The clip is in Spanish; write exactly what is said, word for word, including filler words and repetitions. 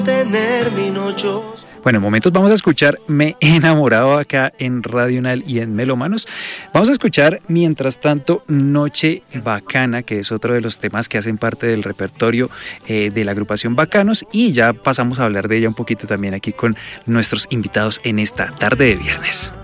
tener mi noche. Bueno, en momentos vamos a escuchar Me he enamorado acá en Radio Unal y en Melómanos. Vamos a escuchar, mientras tanto, Noche Bacana, que es otro de los temas que hacen parte del repertorio eh, de la agrupación Bacanos, y ya pasamos a hablar de ella un poquito también aquí con nuestros invitados en esta tarde de viernes.